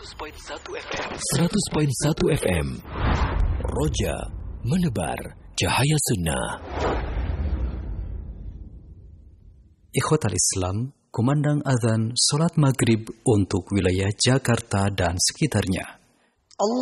100.1 FM. Roja menebar cahaya sunnah. Ikhwatal Islam, kumandang azan salat maghrib untuk wilayah Jakarta dan sekitarnya.